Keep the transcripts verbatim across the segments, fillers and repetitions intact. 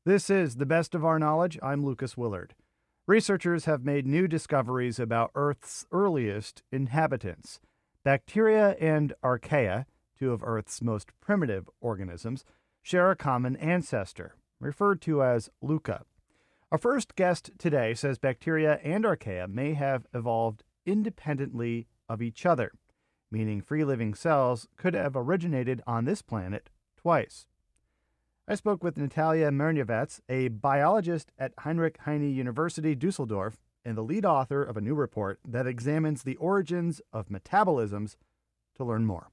This is The Best of Our Knowledge. I'm Lucas Willard. Researchers have made new discoveries about Earth's earliest inhabitants. Bacteria and archaea, two of Earth's most primitive organisms, share a common ancestor, referred to as LUCA. Our first guest today says bacteria and archaea may have evolved independently of each other, meaning free-living cells could have originated on this planet twice. I spoke with Natalia Mrnjavac, a biologist at Heinrich Heine University, Dusseldorf, and the lead author of a new report that examines the origins of metabolisms, to learn more.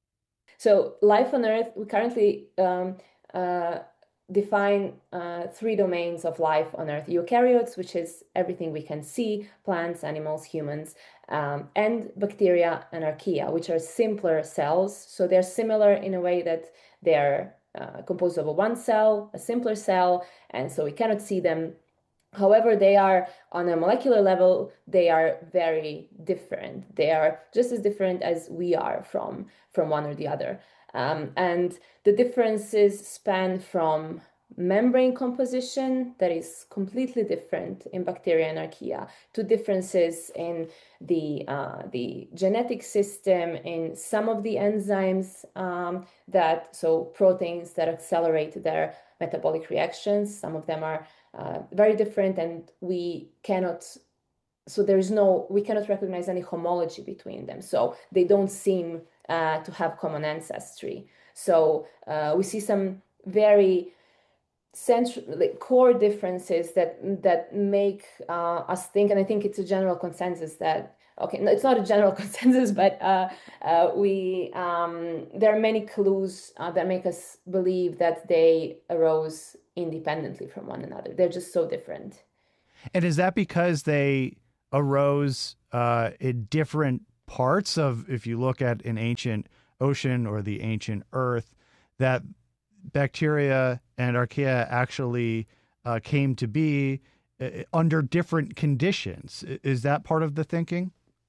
So life on Earth, we currently um, uh, define uh, three domains of life on Earth. Eukaryotes, which is everything we can see, plants, animals, humans, um, and bacteria and archaea, which are simpler cells. So they're similar in a way that they're uh, composed of a one cell, a simpler cell, and so we cannot see them. However, they are on a molecular level, they are very different. They are just as different as we are from, from one or the other. Um, and the differences span from membrane composition that is completely different in bacteria and archaea, to differences in the uh, the genetic system, in some of the enzymes um, that, so proteins that accelerate their metabolic reactions. Some of them are uh, very different, and we cannot, so there is no, we cannot recognize any homology between them. So they don't seem uh, to have common ancestry. So uh, we see some very central, like, core differences that that make uh, us think, and I think it's a general consensus that, okay, no, it's not a general consensus, but uh, uh, we um, there are many clues uh, that make us believe that they arose independently from one another. They're just so different. And is that because they arose uh, in different parts of, if you look at an ancient ocean or the ancient Earth, that bacteria and archaea actually uh, came to be uh, under different conditions? Is that part of the thinking?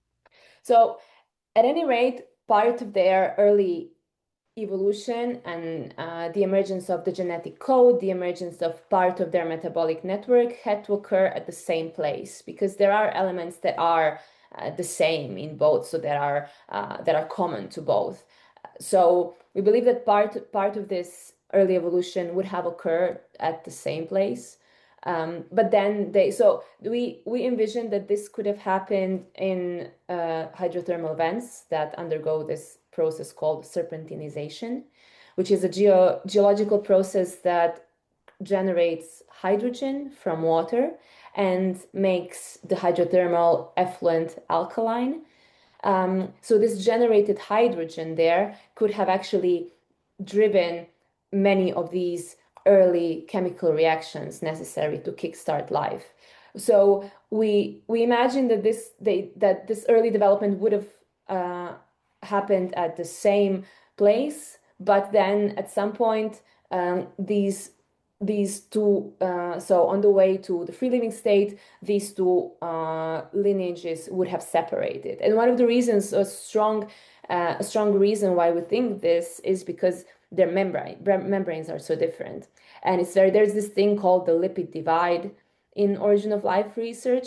So at any rate, part of their early evolution and uh, the emergence of the genetic code, the emergence of part of their metabolic network had to occur at the same place, because there are elements that are uh, the same in both, so that are uh, that are common to both. So we believe that part part of this early evolution would have occurred at the same place. Um, but then they, so we we envision that this could have happened in uh, hydrothermal vents that undergo this process called serpentinization, which is a geo geological process that generates hydrogen from water and makes the hydrothermal effluent alkaline. Um, so this generated hydrogen there could have actually driven many of these early chemical reactions necessary to kickstart life. So we we imagine that this they, that this early development would have uh, happened at the same place, but then at some point um, these these two, uh, so on the way to the free living state, these two uh, lineages would have separated. And one of the reasons, a strong, uh, a strong reason why we think this is because their membrane membranes are so different. And it's there, there's this thing called the lipid divide in origin of life research,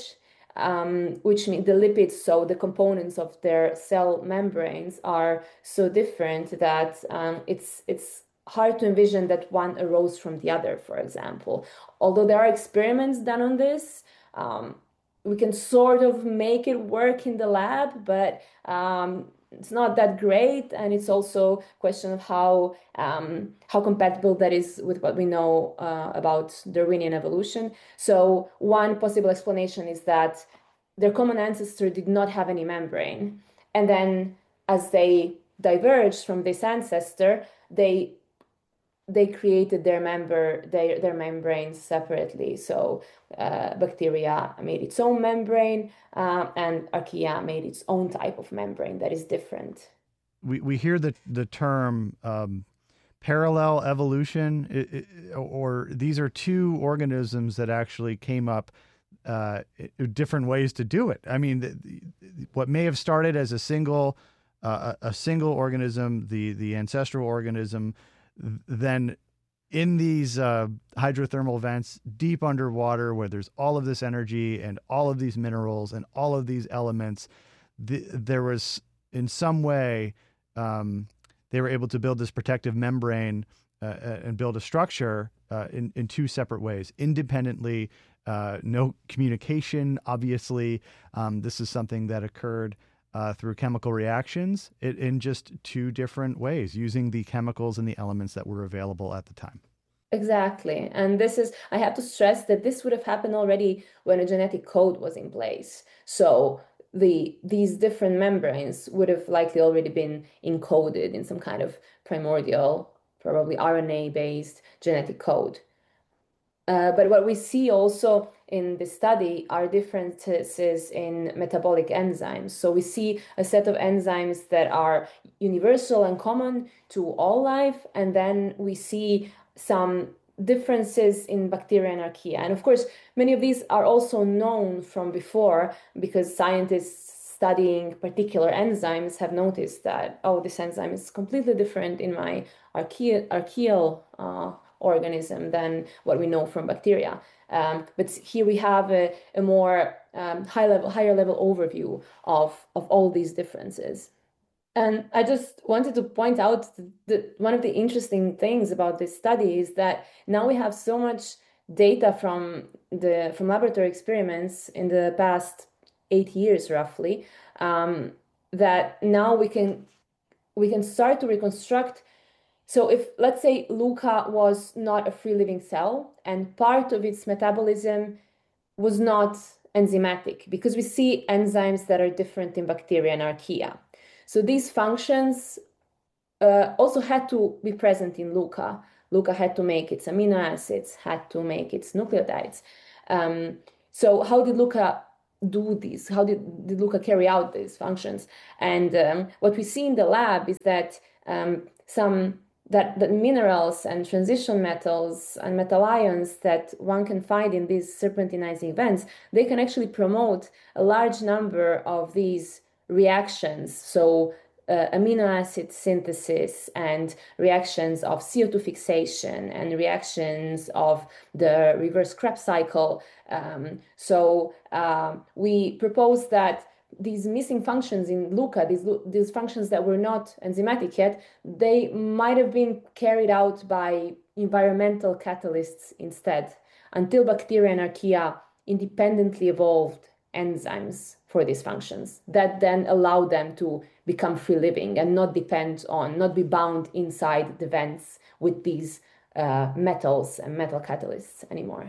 um, which means the lipids, so the components of their cell membranes are so different that um, it's it's hard to envision that one arose from the other, for example. Although there are experiments done on this, um, we can sort of make it work in the lab, but um, it's not that great, and it's also a question of how um, how compatible that is with what we know uh, about Darwinian evolution. So one possible explanation is that their common ancestor did not have any membrane, and then as they diverged from this ancestor, they they created their member their, their membranes separately. So uh, bacteria made its own membrane, uh, and archaea made its own type of membrane that is different. We we hear the the term um, parallel evolution, it, it, or these are two organisms that actually came up uh, different ways to do it. I mean, the, the, what may have started as a single uh, a single organism, the the ancestral organism, then in these uh, hydrothermal vents deep underwater where there's all of this energy and all of these minerals and all of these elements, the, there was in some way um, they were able to build this protective membrane uh, and build a structure uh, in, in two separate ways, independently, uh, no communication, obviously. Um, this is something that occurred uh, through chemical reactions it, in just two different ways, using the chemicals and the elements that were available at the time. Exactly. And this is, I have to stress that this would have happened already when a genetic code was in place. So the these different membranes would have likely already been encoded in some kind of primordial, probably R N A-based genetic code. Uh, but what we see also in the study are differences in metabolic enzymes. So we see a set of enzymes that are universal and common to all life, and then we see some differences in bacteria and archaea. And of course, many of these are also known from before because scientists studying particular enzymes have noticed that, oh, this enzyme is completely different in my archaea, archaeal uh, organism than what we know from bacteria. Um, but here we have a, a more um, high level, higher level overview of, of all these differences. And I just wanted to point out that one of the interesting things about this study is that now we have so much data from the from laboratory experiments in the past eight years roughly, um, that now we can we can start to reconstruct. So if, let's say, LUCA was not a free living cell and part of its metabolism was not enzymatic, because we see enzymes that are different in bacteria and archaea. So these functions uh, also had to be present in LUCA. LUCA had to make its amino acids, had to make its nucleotides. Um, so how did LUCA do this? How did, did LUCA carry out these functions? And um, what we see in the lab is that um, some that, that minerals and transition metals and metal ions that one can find in these serpentinizing vents, they can actually promote a large number of these reactions. So uh, amino acid synthesis and reactions of C O two fixation and reactions of the reverse Krebs cycle. Um, so uh, we propose that these missing functions in LUCA, these, these functions that were not enzymatic yet, they might have been carried out by environmental catalysts instead, until bacteria and archaea independently evolved enzymes for these functions that then allow them to become free living and not depend on, not be bound inside the vents with these uh, metals and metal catalysts anymore.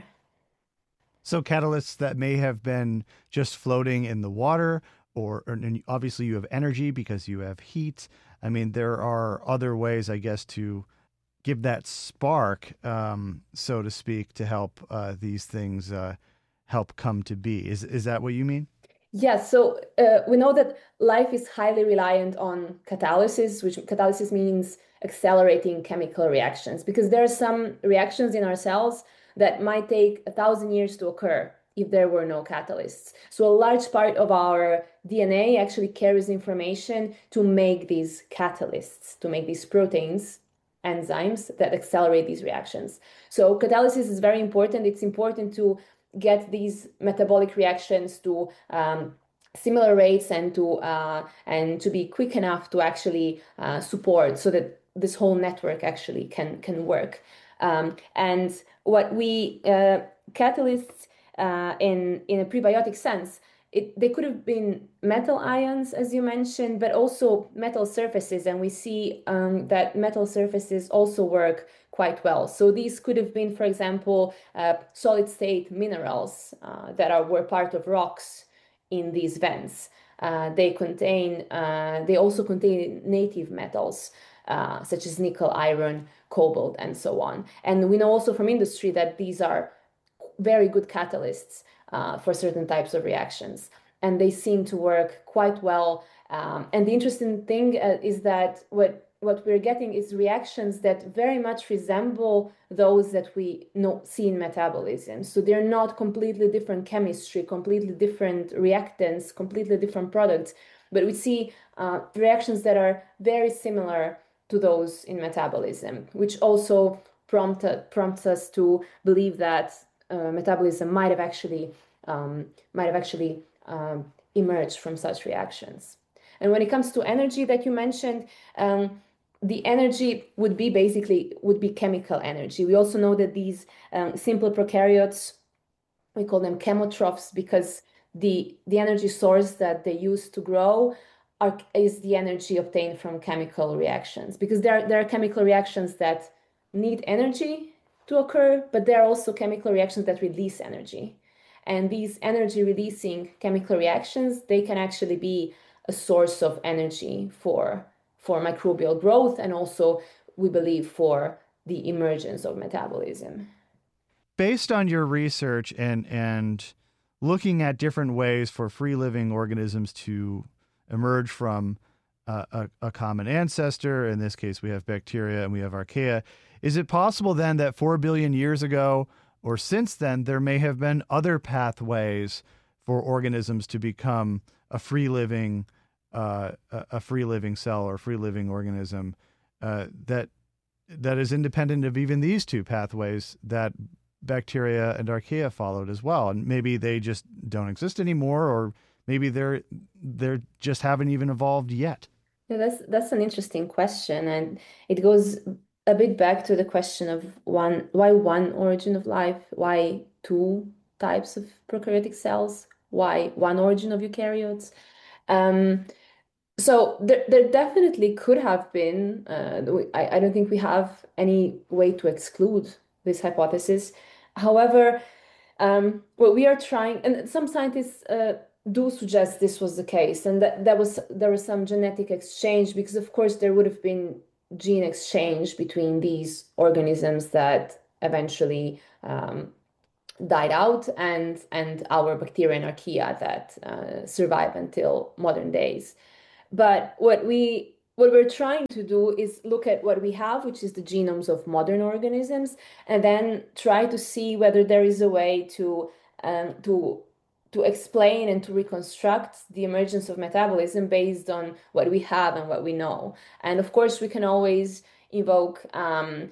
So catalysts that may have been just floating in the water, or, or and obviously you have energy because you have heat. I mean, there are other ways, I guess, to give that spark, um, so to speak, to help uh, these things uh, help come to be. Is is that what you mean? Yes, so uh, we know that life is highly reliant on catalysis, which catalysis means accelerating chemical reactions, because there are some reactions in our cells that might take a thousand years to occur if there were no catalysts. So a large part of our D N A actually carries information to make these catalysts, to make these proteins, enzymes that accelerate these reactions. So catalysis is very important. It's important to get these metabolic reactions to um, similar rates and to uh, and to be quick enough to actually uh, support, so that this whole network actually can can work. Um, and what we uh, catalysts uh, in in a prebiotic sense, it, they could have been metal ions, as you mentioned, but also metal surfaces, and we see um, that metal surfaces also work quite well. So these could have been, for example, uh, solid state minerals uh, that are were part of rocks in these vents. Uh, they contain, uh, they also contain native metals uh, such as nickel, iron, cobalt, and so on. And we know also from industry that these are very good catalysts uh, for certain types of reactions, and they seem to work quite well. Um, and the interesting thing uh, is that what what we're getting is reactions that very much resemble those that we know see in metabolism. So they're not completely different chemistry, completely different reactants, completely different products, but we see uh, reactions that are very similar to those in metabolism, which also prompt prompts us to believe that uh, metabolism might have actually um, might have actually um, emerged from such reactions. And when it comes to energy that you mentioned, um, the energy would be basically would be chemical energy. We also know that these um, simple prokaryotes, we call them chemotrophs because the the energy source that they use to grow are, is the energy obtained from chemical reactions. Because there, there are chemical reactions that need energy to occur, but there are also chemical reactions that release energy. And these energy releasing chemical reactions, they can actually be a source of energy for, for microbial growth and also, we believe, for the emergence of metabolism. Based on your research and and looking at different ways for free living organisms to emerge from uh, a, a common ancestor, in this case we have bacteria and we have archaea, is it possible then that four billion years ago or since then there may have been other pathways for organisms to become a free living uh, a free living cell or free living organism uh, that that is independent of even these two pathways that bacteria and archaea followed as well, and maybe they just don't exist anymore, or maybe they're they're just haven't even evolved yet? Yeah, that's that's an interesting question, and it goes a bit back to the question of one, why one origin of life, why two types of prokaryotic cells, why one origin of eukaryotes. Um, so there, there definitely could have been. Uh, I, I don't think we have any way to exclude this hypothesis. However, um, what we are trying, and some scientists uh, do suggest this was the case, and that, that was there was some genetic exchange because, of course, there would have been gene exchange between these organisms that eventually um, died out, and and our bacteria and archaea that uh, survive until modern days. But what we what we're trying to do is look at what we have, which is the genomes of modern organisms, and then try to see whether there is a way to um, to to explain and to reconstruct the emergence of metabolism based on what we have and what we know. And of course, we can always evoke um,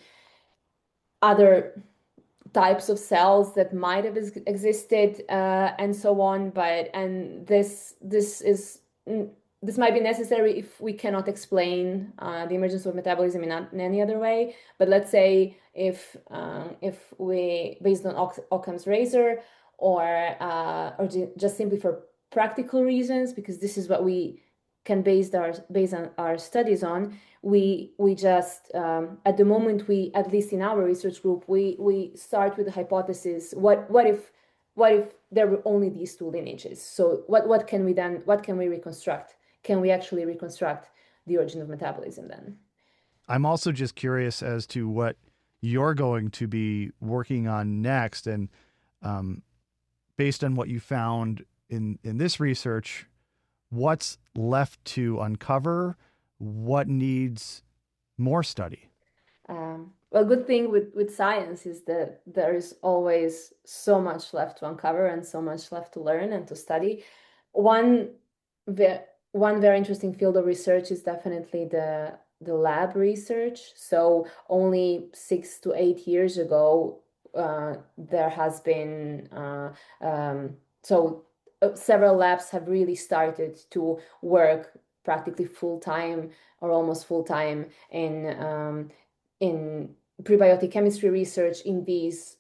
other types of cells that might have existed uh, and so on. But and this this is this might be necessary if we cannot explain uh, the emergence of metabolism in, in any other way. But let's say if um, if we, based on Oc Occam's razor, or uh, or just simply for practical reasons, because this is what we can base our base on our studies on, we we just um, at the moment we, at least in our research group, we we start with the hypothesis: what what if what if there were only these two lineages? So what what can we then what can we reconstruct? Can we actually reconstruct the origin of metabolism then? I'm also just curious as to what you're going to be working on next, and um, based on what you found in in this research, what's left to uncover? What needs more study? Um, well, good thing with, with science is that there is always so much left to uncover and so much left to learn and to study. One, ve one very interesting field of research is definitely the the lab research. So only six to eight years ago, uh, there has been uh, um, so uh, several labs have really started to work practically full time or almost full time in um, in prebiotic chemistry research in these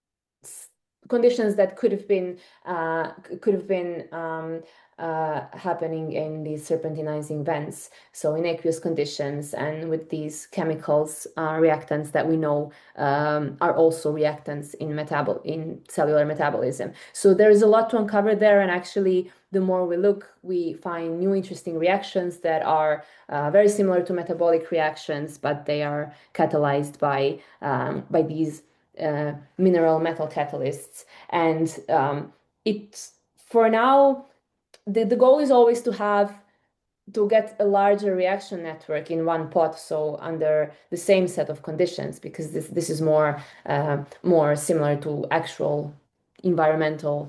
conditions that could have been uh, could have been um, uh, happening in these serpentinizing vents, so in aqueous conditions, and with these chemicals, uh, reactants that we know um, are also reactants in metabol in cellular metabolism. So there is a lot to uncover there, and actually, the more we look, we find new interesting reactions that are uh, very similar to metabolic reactions, but they are catalyzed by um, by these uh, mineral metal catalysts. And um, it's for now, the, the goal is always to have to get a larger reaction network in one pot, so under the same set of conditions, because this this is more uh, more similar to actual environmental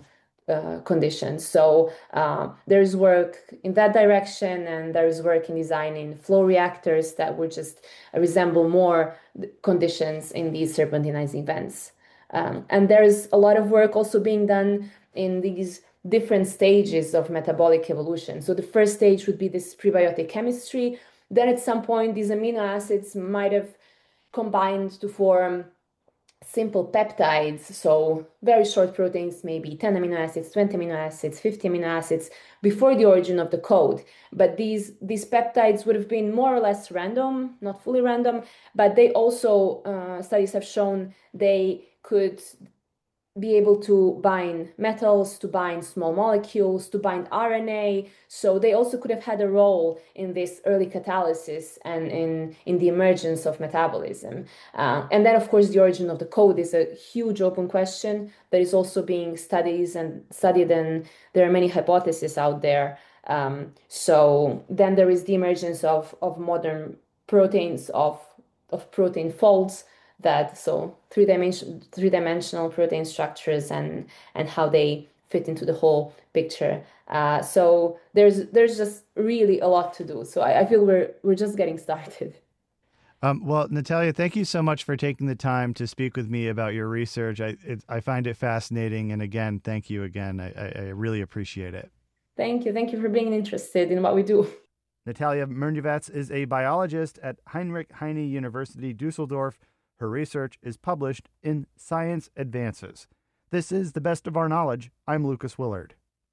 uh, conditions. So uh, there's work in that direction, and there's work in designing flow reactors that would just resemble more conditions in these serpentinizing vents. Um, and there's a lot of work also being done in these different stages of metabolic evolution. So the first stage would be this prebiotic chemistry. Then at some point, these amino acids might have combined to form simple peptides, so very short proteins, maybe ten amino acids, twenty amino acids, fifty amino acids, before the origin of the code. But these, these peptides would have been more or less random, not fully random, but they also, uh, studies have shown they could be able to bind metals, to bind small molecules, to bind R N A. So they also could have had a role in this early catalysis and in, in the emergence of metabolism. Uh, and then, of course, the origin of the code is a huge open question that is also being studied and studied, and there are many hypotheses out there. Um, so then there is the emergence of, of modern proteins, of, of protein folds, that so three dimension three dimensional protein structures and and how they fit into the whole picture. Uh, so there's there's just really a lot to do. So I, I feel we're we're just getting started. Um, well, Natalia, thank you so much for taking the time to speak with me about your research. I it, I find it fascinating, and again, thank you again. I, I, I really appreciate it. Thank you. Thank you for being interested in what we do. Natalia Mrnjevac is a biologist at Heinrich Heine University Dusseldorf. Her research is published in Science Advances. This is The Best of Our Knowledge. I'm Lucas Willard.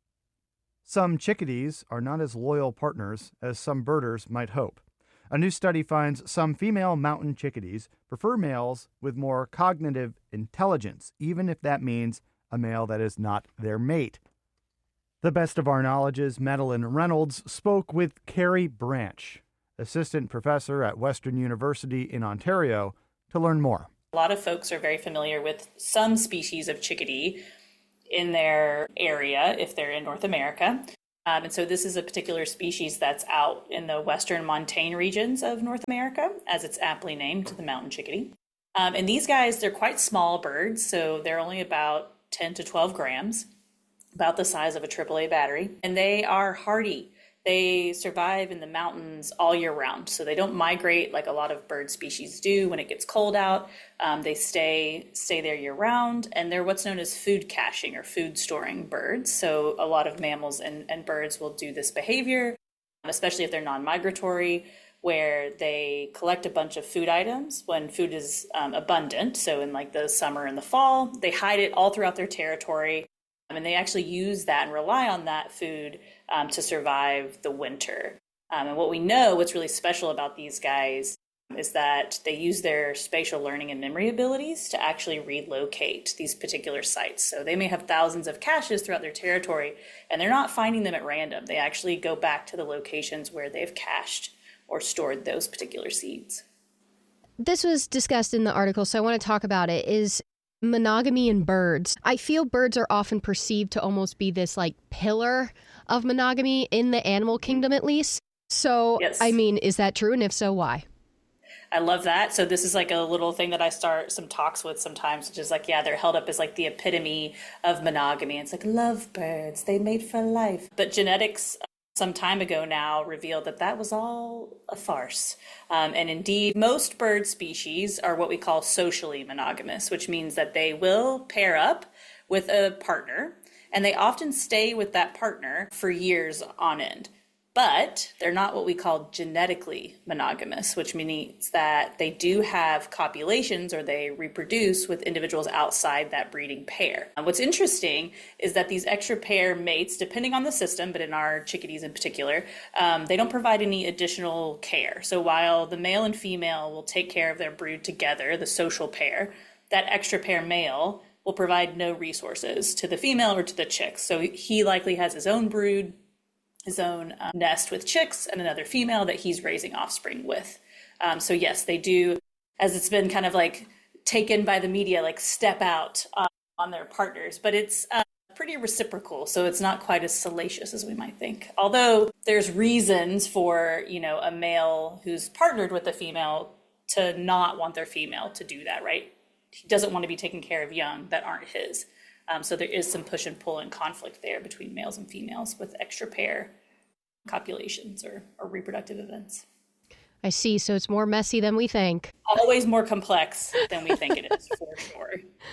Some chickadees are not as loyal partners as some birders might hope. A new study finds some female mountain chickadees prefer males with more cognitive intelligence, even if that means a male that is not their mate. The Best of Our Knowledge's Madeline Reynolds spoke with Carrie Branch, assistant professor at Western University in Ontario, to learn more. A lot of folks are very familiar with some species of chickadee in their area if they're in North America. Um, and so this is a particular species that's out in the western montane regions of North America, as it's aptly named, the mountain chickadee. Um, and these guys, they're quite small birds, so they're only about ten to twelve grams, about the size of a triple A battery. And they are hardy. They survive in the mountains all year round. So they don't migrate like a lot of bird species do when it gets cold out. Um, they stay stay there year round, and they're what's known as food caching or food storing birds. So a lot of mammals and, and birds will do this behavior, especially if they're non-migratory, where they collect a bunch of food items when food is um, abundant. So in like the summer and the fall, they hide it all throughout their territory. Um, and they actually use that and rely on that food um, to survive the winter. Um, and what we know, what's really special about these guys is that they use their spatial learning and memory abilities to actually relocate these particular sites. So they may have thousands of caches throughout their territory, and they're not finding them at random. They actually go back to the locations where they've cached or stored those particular seeds. This was discussed in the article, so I want to talk about it, is monogamy in birds. I feel birds are often perceived to almost be this like pillar of monogamy in the animal kingdom, at least. So, yes. I mean, is that true? And if so, why? I love that. So this is like a little thing that I start some talks with sometimes, which is like, yeah, they're held up as like the epitome of monogamy. It's like lovebirds, they mate for life. But genetics some time ago now revealed that that was all a farce. Um, and indeed, most bird species are what we call socially monogamous, which means that they will pair up with a partner, and they often stay with that partner for years on end. But they're not what we call genetically monogamous, which means that they do have copulations or they reproduce with individuals outside that breeding pair. And what's interesting is that these extra pair mates, depending on the system, but in our chickadees in particular, um, they don't provide any additional care. So while the male and female will take care of their brood together, the social pair, that extra pair male will provide no resources to the female or to the chicks. So he likely has his own brood, his own um, nest with chicks, and another female that he's raising offspring with. Um, so yes, they do, as it's been kind of like taken by the media, like step out uh, on their partners, but it's uh, pretty reciprocal. So it's not quite as salacious as we might think. Although there's reasons for, you know, a male who's partnered with a female to not want their female to do that, right? He doesn't want to be taking care of young that aren't his. Um, so there is some push and pull and conflict there between males and females with extra pair copulations or, or reproductive events. I see. So it's more messy than we think. Always more complex than we think it is, for sure.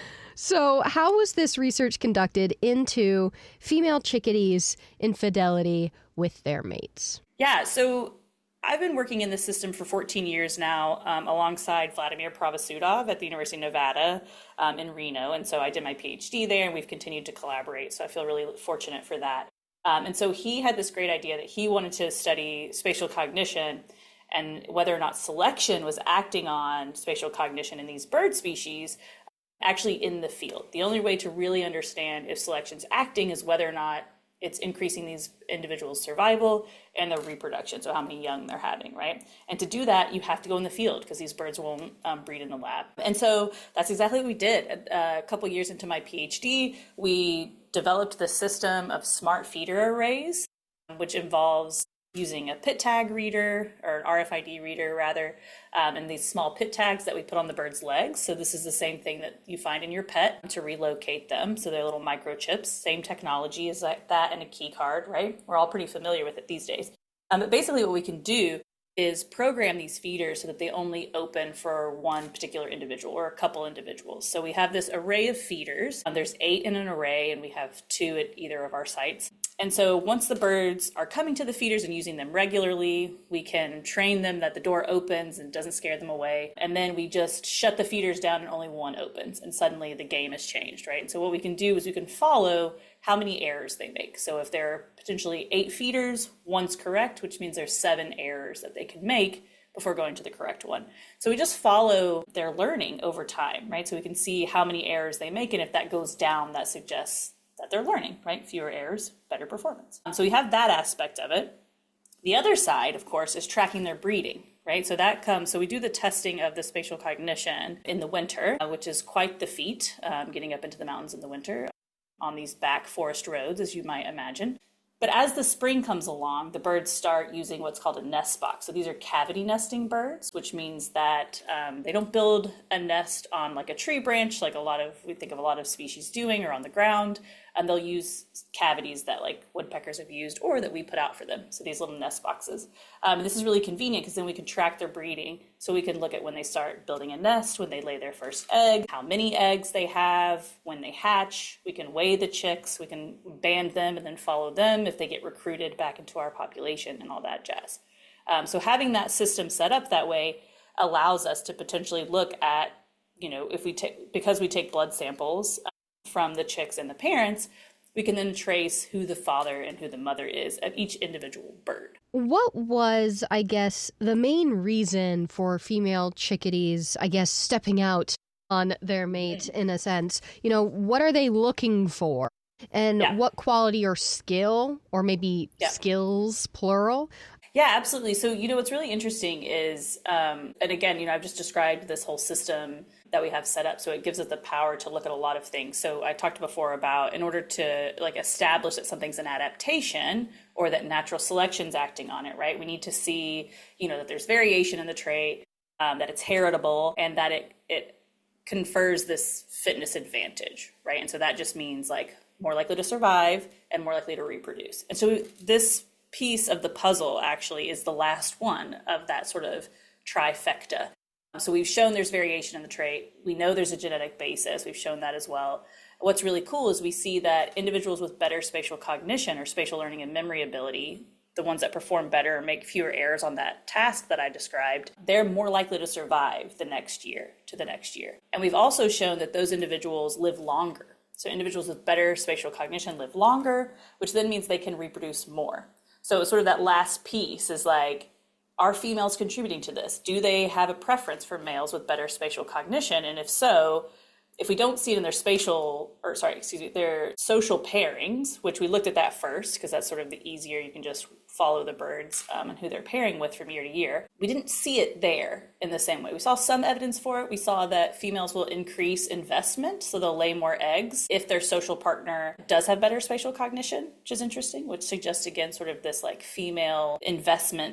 So how was this research conducted into female chickadees' infidelity with their mates? Yeah, so I've been working in this system for fourteen years now, um, alongside Vladimir Pravosudov at the University of Nevada um, in Reno. And so I did my PhD there, and we've continued to collaborate. So I feel really fortunate for that. Um, and so he had this great idea that he wanted to study spatial cognition and whether or not selection was acting on spatial cognition in these bird species actually in the field. The only way to really understand if selection's acting is whether or not it's increasing these individuals' survival and their reproduction, so how many young they're having, right? And to do that, you have to go in the field because these birds won't um, breed in the lab. And so that's exactly what we did. Uh, a couple years into my PhD, we developed the system of smart feeder arrays, which involves using a pit tag reader, or an R F I D reader rather, um, and these small pit tags that we put on the bird's legs. So this is the same thing that you find in your pet to relocate them. So they're little microchips, same technology as like that and a key card, right? We're all pretty familiar with it these days. Um, but basically what we can do is program these feeders so that they only open for one particular individual or a couple individuals. So we have this array of feeders. Um, there's eight in an array, and we have two at either of our sites. And so once the birds are coming to the feeders and using them regularly, we can train them that the door opens and doesn't scare them away. And then we just shut the feeders down and only one opens. And suddenly the game has changed, right? And so what we can do is we can follow how many errors they make. So if there are potentially eight feeders, one's correct, which means there's seven errors that they can make before going to the correct one. So we just follow their learning over time, right? So we can see how many errors they make. And if that goes down, that suggests that they're learning, right? Fewer errors, better performance. Um, so we have that aspect of it. The other side, of course, is tracking their breeding, right? So that comes, so we do the testing of the spatial cognition in the winter, uh, which is quite the feat, um, getting up into the mountains in the winter on these back forest roads, as you might imagine. But as the spring comes along, the birds start using what's called a nest box. So these are cavity nesting birds, which means that um, they don't build a nest on like a tree branch, like a lot of, we think of a lot of species doing, or on the ground. And they'll use cavities that like woodpeckers have used or that we put out for them. So these little nest boxes. Um, and this is really convenient because then we can track their breeding. So we can look at when they start building a nest, when they lay their first egg, how many eggs they have, when they hatch. We can weigh the chicks, we can band them and then follow them if they get recruited back into our population and all that jazz. Um, so having that system set up that way allows us to potentially look at, you know, if we take, because we take blood samples from the chicks and the parents, we can then trace who the father and who the mother is of each individual bird. What was, I guess, the main reason for female chickadees, I guess, stepping out on their mate in a sense? You know, what are they looking for? And yeah. what quality or skill, or maybe yeah. skills, plural? Yeah, absolutely. So, you know, what's really interesting is, um, and again, you know, I've just described this whole system that we have set up. So it gives us the power to look at a lot of things. So I talked before about, in order to like establish that something's an adaptation or that natural selection's acting on it, right? We need to see, you know, that there's variation in the trait, um, that it's heritable, and that it, it confers this fitness advantage, right? And so that just means like more likely to survive and more likely to reproduce. And so this piece of the puzzle actually is the last one of that sort of trifecta. So we've shown there's variation in the trait. We know there's a genetic basis. We've shown that as well. What's really cool is we see that individuals with better spatial cognition or spatial learning and memory ability, the ones that perform better and make fewer errors on that task that I described, they're more likely to survive the next year to the next year. And we've also shown that those individuals live longer. So individuals with better spatial cognition live longer, which then means they can reproduce more. So sort of that last piece is like, are females contributing to this? Do they have a preference for males with better spatial cognition? And if so, if we don't see it in their spatial, or sorry, excuse me, their social pairings, which we looked at that first, because that's sort of the easier, you can just follow the birds um, and who they're pairing with from year to year. We didn't see it there in the same way. We saw some evidence for it. We saw that females will increase investment, so they'll lay more eggs if their social partner does have better spatial cognition, which is interesting, which suggests, again, sort of this like female investment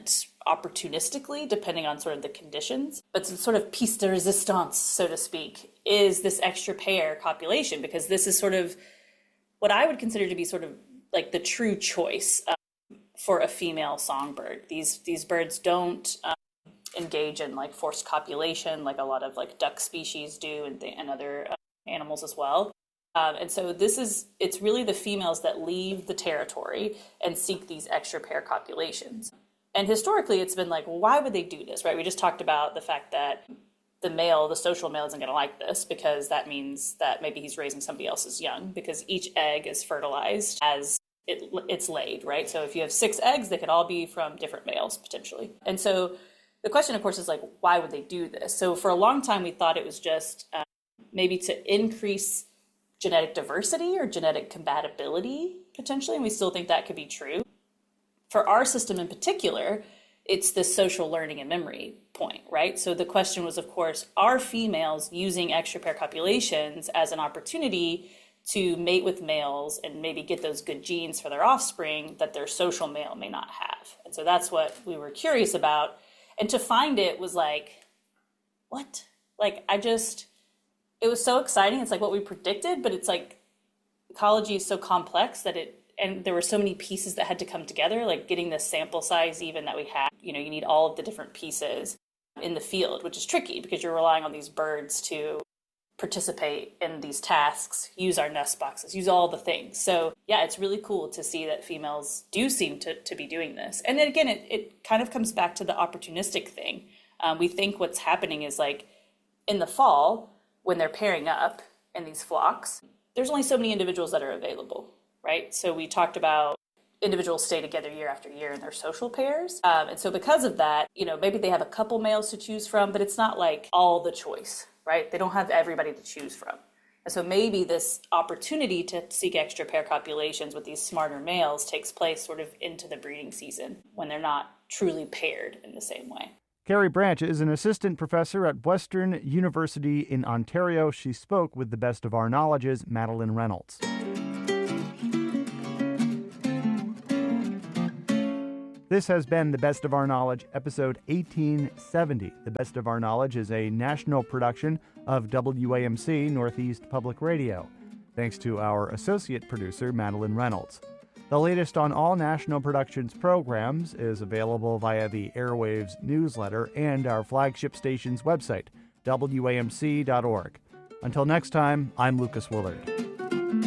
opportunistically, depending on sort of the conditions. But it's sort of piece de resistance, so to speak, is this extra pair copulation, because this is sort of what I would consider to be sort of like the true choice um, for a female songbird. These these birds don't um, engage in like forced copulation like a lot of like duck species do, and, th- and other uh, animals as well. Um, and so this is, it's really the females that leave the territory and seek these extra pair copulations. And historically, it's been like, well, why would they do this, right? We just talked about the fact that the male, the social male, isn't going to like this, because that means that maybe he's raising somebody else's young, because each egg is fertilized as it, it's laid, right? So if you have six eggs, they could all be from different males potentially. And so the question, of course, is like, why would they do this? So for a long time, we thought it was just um, maybe to increase genetic diversity or genetic compatibility potentially, and we still think that could be true. For our system in particular, it's this social learning and memory point, right? So the question was, of course, are females using extra pair copulations as an opportunity to mate with males and maybe get those good genes for their offspring that their social male may not have? And so that's what we were curious about. And to find it was like, what? Like, I just, it was so exciting. It's like what we predicted, but it's like ecology is so complex that it, and there were so many pieces that had to come together, like getting the sample size even that we had. You know, you need all of the different pieces in the field, which is tricky because you're relying on these birds to participate in these tasks, use our nest boxes, use all the things. So yeah, it's really cool to see that females do seem to, to be doing this. And then again, it, it kind of comes back to the opportunistic thing. Um, we think what's happening is like in the fall, when they're pairing up in these flocks, there's only so many individuals that are available, right? So we talked about individuals stay together year after year in their social pairs. Um, and so because of that, you know, maybe they have a couple males to choose from, but it's not like all the choice, right? They don't have everybody to choose from. And so maybe this opportunity to seek extra pair copulations with these smarter males takes place sort of into the breeding season when they're not truly paired in the same way. Carrie Branch is an assistant professor at Western University in Ontario. She spoke with the Best of Our Knowledge's Madeline Reynolds. This has been the Best of Our Knowledge, episode eighteen seventy. The Best of Our Knowledge is a national production of W A M C Northeast Public Radio. Thanks to our associate producer, Madeline Reynolds. The latest on all National Productions programs is available via the Airwaves newsletter and our flagship station's website, W A M C dot org. Until next time, I'm Lucas Willard.